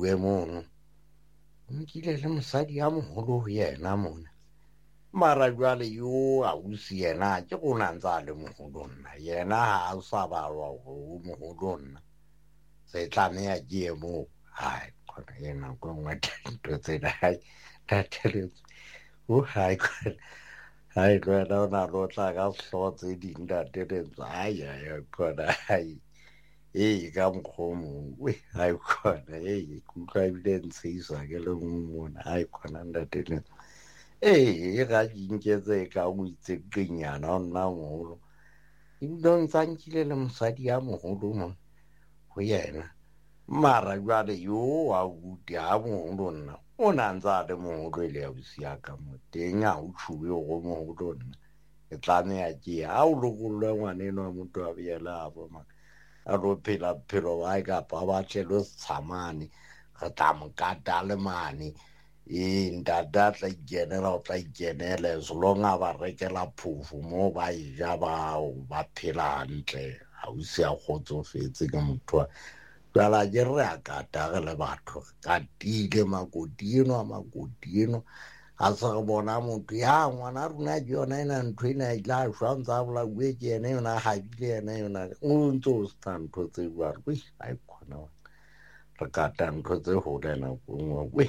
bue mono nkile le mosadi ya mogolo go yena mona mara jwale yo ausi yena ke go nantsa le mogolo nna yena ha o sa balwa go mogolo nna se tlameya ke ye mo hai khona yena go ngwa ntho tsena hai tatheletse o hai khona hai lwena o na lo tla ka sehlooho tse ding tatheletse ai khona hai ka mokgwa mongwe we hai khona ke utlwa ebile ntshehisa ke le mona hai khona tatheletse ga ke nketse ka o itse qenyana o nna mogolo ebile o ntsa nkile le mosadi ya mogolo mo go yena mara jwale yo a bute ha mogolo nna o na ntsa le mogolo le ausi ya ka mo teng a o tshuwe go mogolo nna e tlameya ke ha o lokollwe ngwaneno wa motho a beela a bona a lo phela bophelo ba hae kapa a batle lo se tshamane re tla mo kata le mane ntate a tla ikenela o tla ikenela as long a ba rekela phofu mo ba ja bao ba phela hantle ausi a kgotsofetse ka motho jwale ke re a kata ge le batho katile makoti eno a se re bona motho ya ngwana rona ke yona ena ntho ena e tla shwa ntse a bolauwe ke ena yona habile ena yona o ntse o sena ntho tse jwalo ai khona re kata ntho tse hole nako nngwe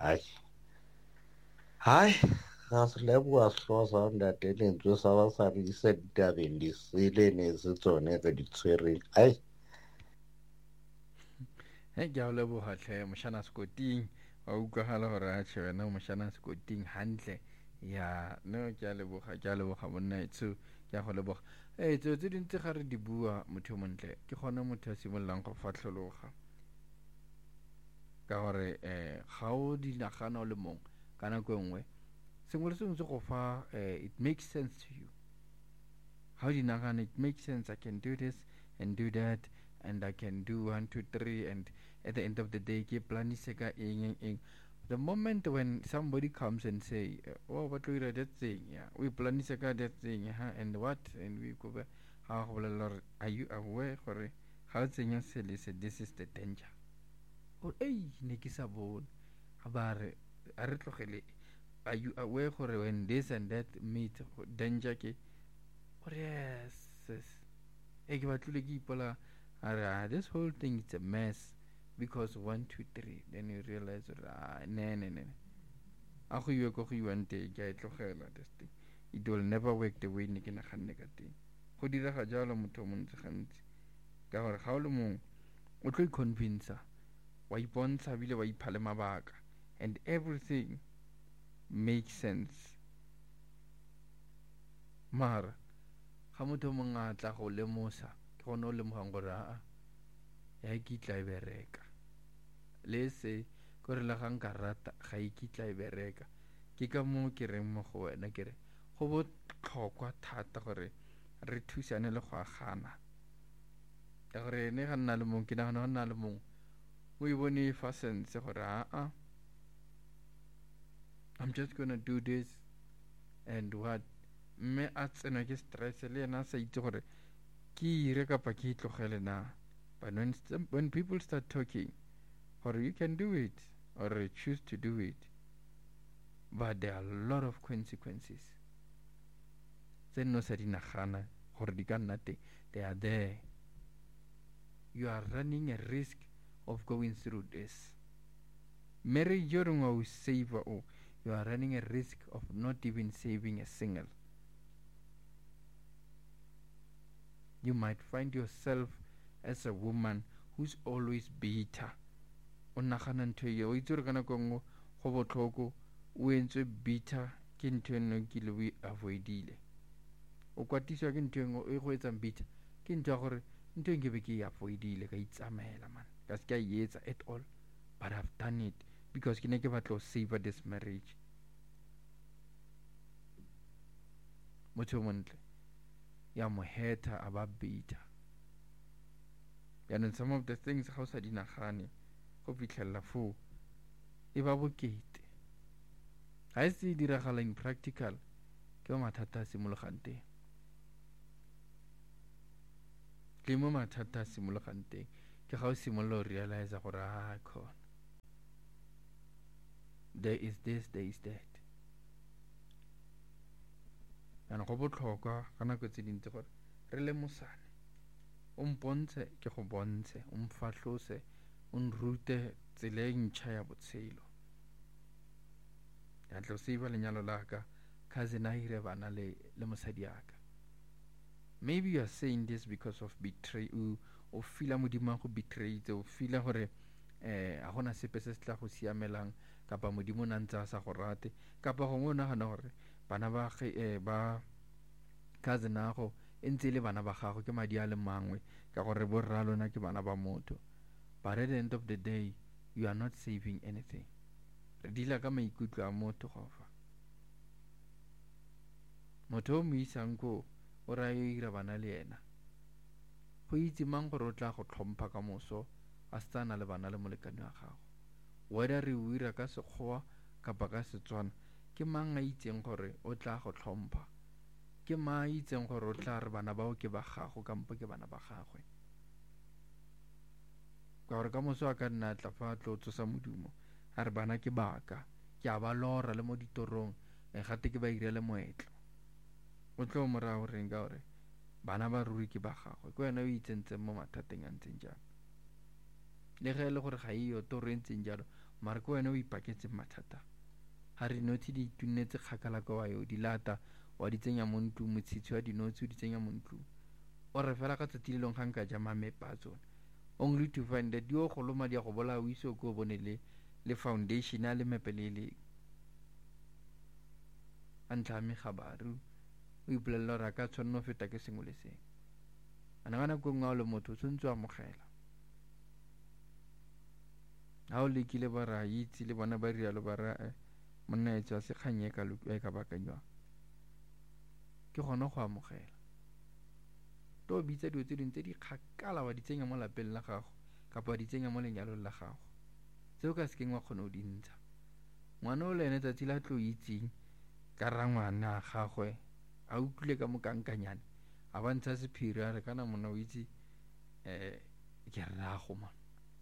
hai ga se leboa sehlooho sa ntate lentswe sa ba sa re isa ditabeng disele ne se tsone re di tshwereng ai ke a o leboga tlhe mošana sekoting wa utlwagala gore a tšhe wena mošana sekoting hantle ya no ke a leboga monna etso ke a go leboga tseo tse dintse ga re di bua motho montle ke gona motho a simololang go fatlhologa ka gore ga o di nagana o le mongwe ka nako nngwe sengwe le sengwe se go fa it makes sense to you how di nagana it makes sense I can do this and do that and I can do 1 2 3 and at the end of the day ke planise ka eng the moment when somebody comes and say oh what we that thing yeah we planise ka that thing and what and we go ha go bolela gore are you aware gore ga o tsenya sele se this is the danger or ne ke sa bone ba re a re tlogele are you aware gore when this and that meet danger ke or yes ke batlile ke ipola this whole thing is a mess because 1 2 3 then you realize ne a go iwe go iwang teng ke a e tlogela this thing it will never work the way ne ke naganne ka teng go direga jalo motho o montse gantsi ka gore ga o le mongwe o tlo i-convince wa ipontsha bile wa ipha le mabaka and everything makes sense mara ga motho o mongwe a tla go lemosa ke gone o lemogang gore ya kitla e bereka le se ko re la gang ka rata ga e kitla e bereka ke ka moo ke reng mo go wena ke re go botlhokwa thata gore re thusane le go agana ka gore ne ga nna le mongwe ke nagana go nna le mongwe o e bone fa sense gore I'm just gonna do this and what mme a tsena ke stress le yena a sa itse gore ke ire kapa ke itlogele na but when people start talking or you can do it or choose to do it but there are a lot of consequences tse no sa di nagana gore di ka nna teng they are there you are running a risk of going through this marriage during our save you are running a risk of not even saving a single. You might find yourself as a woman who's always bitter o nagana ntho e o itse re kana go nngwe go botlhoko o entswe bitter ke ntho eno ke le o avoidile o kwatiswa ke ntho engwe e go etsang bitter ke ntho ya gore ntho e nkebe ke e avoidile ka itsamela man ka se ka etsa at all but I've done it because ke ne ke batla go save this marriage motho montle ya mo heta a ba bitter and some of the things ga o sa di nagane go fitlhella foo e ba bokete ga e se diragala in practical ke mathata a simologang teng ke mo mathata a simologang teng ke ga o simolola o realize gore khona there is this, there is that. And go botlhokwa ka nako tse dintsi gore re lemosane, o mpontshe ke go bontshe, o mfatlhose, o nrute tsela e ntšha ya botshelo. Ya tlo seiva lenyalo la ka cousin a ire bana le mosadi aka. Maybe you are saying this because of betray, o feel modimo go betray, o feel gore a gona sepe se se tla go siamelang kapa modimo na ntse a sa go rate kapa gongwe o nagana gore bana ba cousin ago e ntse le bana ba gago ke madi a le mangwe ka gore borra lona ke bana ba motho. But at the end of the day, you are not saving anything. Re dila ka maikutlo a motho gofa. Motho o mo isang ko o ra ira bana le ena. Go itse mang gore o tla go tlhompha ka moso a tsana le bana le molekane wa gago. Whether re o ira ka Sekgowa kapa ka Setswana, ke mang a itseng gore o tla go tlhompha? Ke mang a itseng gore o tla re bana bao ke ba gago kampo ke bana ba gagwe? Ka gore ka moso a ka nna tla fa tlo tsosa modumo a re bana ke baka, ke a ba lora le mo ditorong, gate ke ba irele moetlo. O tlo morago reng ka gore bana ba ruri ke ba gagwe, ke wena o itsentseng mo mathateng a ntseng jalo. Le ge e le gore ga eyo toro e ntseng jalo, mare ke wena o ipaketseng mathata. Ga re dinotshe di itunnetse kgakala ka wa yo di lata wa di tsenya mo ntlong, motshitshi wa dinotshi o di tsenya mo ntlong. O re fela ka tsatsi le leng ga nka ja mamepa a tsone, only to find that di o goloma di a go bola o ise o ko bone le foundation a le mepe le le a ntlha megabaru o ipolelela gore a ka tshwanno feta ke sengwe le sengwe. A nagana ko nngwe o le motho o tshwanetse o amogela. Ha o lekile ba ra itse le bona ba rialo ba ra monna etswa se kganye ka bakanywa ke gona go amogela. To bitsa dilo tse dingwe tse di kgakala wa di tsenya mo lapeng la gago kapa di tsenya mo lenyalong la gago tseo ka sekeng wa kgona go di ntsha. Ngwana o le ene tsatsi la tlo itseng ka ra ngwana gagwe a utlwile ka mokankanyane a ba ntsha sephiri a re kana monna o itse ke rrago man.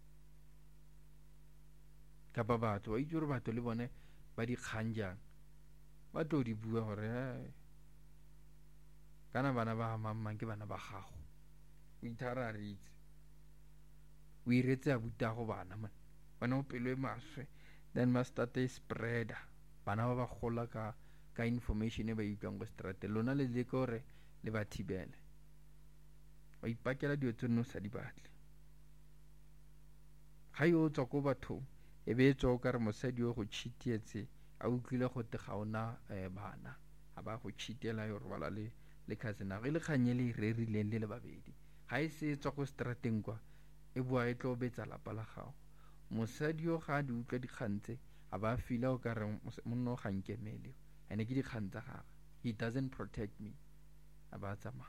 Kapa batho wa itse gore batho le bone ba di kgang jang ba tlo di bua gore kana bana ba mamang ke bana ba gago, o ithara a re itse o iretse a buta go bana man. Bana o pelo e maswe, then ma start a spreader bana ba ba gola ka information e ba utlwang go strate. Lona le leke gore le ba thibele, wa ipakela dilo tse nno sa di batle. Ga yo tswa ko bathong e be tswa o ka re mosadi o go cheatietse a utlwile go te ga ona bana a ba go cheatela yo robala le cousin a le kganye le rerileng le babedi. Ga e se tswa go strateng kwa e bua e tlo betsa lapa la gago. Mosadi yo ga di utlwa dikgantse a ba fila o ka re monna o ga nkemele ene ke dikgang tsa gagwe, he doesn't protect me, a ba tsamaya.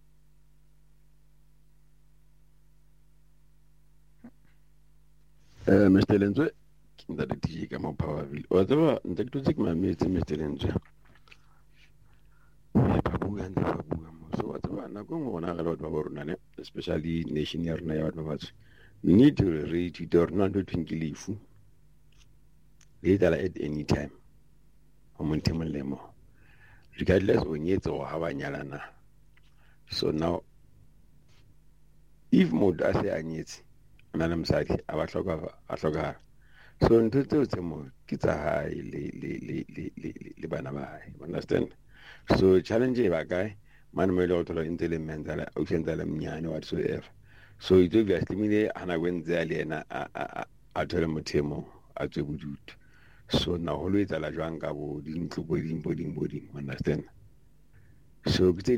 Mr. Lentswe ke ntate DJ ka mo Powerville. O tseba ntse ke totse ke mametse Mr. Lentswe ba bua mo. So wa tseba nako nngwe gona ga le batho ba bo rona especially nation ya rona ya batho ba batsho, we need to read it or not to think lefu le tala at any time o mo ntemong le mo regardless o nyetse go ha ba nyalana. So now if motho a se a nyetse o na le mosadi a ba tlhoka so ntho tseo tse mo ke tsa hae le bana ba hae, understand? So challenge e ba kae mane mo ile go thola ntse le mentala o tsentsa le mnyane whatsoever. So it's obviously mine ana wentse a le ena a thole mothemo a tswe bodutu. So na ho lo etsa la jwang ka bo dintlo boding, understand? So